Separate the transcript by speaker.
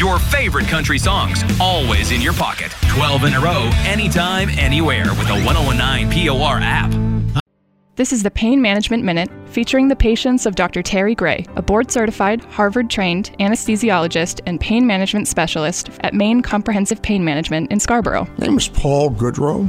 Speaker 1: Your favorite country songs, always in your pocket. 12 in a row, anytime, anywhere with the 1019 POR app.
Speaker 2: This is the Pain Management Minute, featuring the patients of Dr. Terry Gray, a board-certified, Harvard-trained anesthesiologist and pain management specialist at Maine Comprehensive Pain Management in Scarborough.
Speaker 3: My name is Paul Goodrow.